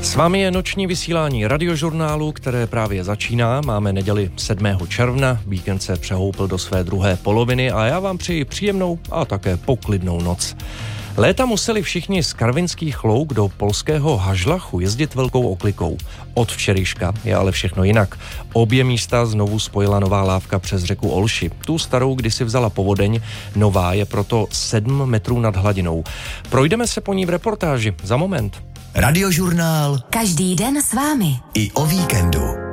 S vámi je noční vysílání radiožurnálu, které právě začíná. Máme neděli 7. června, víkend se přehoupl do své druhé poloviny a já vám přeji příjemnou a také poklidnou noc. Léta museli všichni z Karvinských Louk do polského Hažlachu jezdit velkou oklikou. Od včerejška je ale všechno jinak. Obě místa znovu spojila nová lávka přes řeku Olši. Tu starou kdysi vzala povodeň, nová je proto 7 metrů nad hladinou. Projdeme se po ní v reportáži za moment. Radiožurnál. Každý den s vámi. I o víkendu.